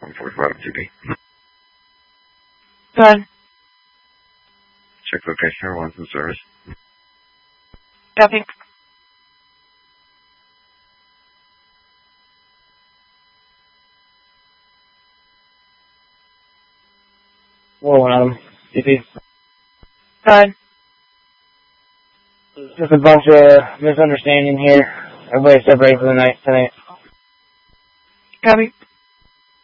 145 TB. Go ahead. Check location, everyone's in service. Copy. One of them. CP. Go ahead. Just a bunch of misunderstanding here. Everybody separate for the night tonight. Copy.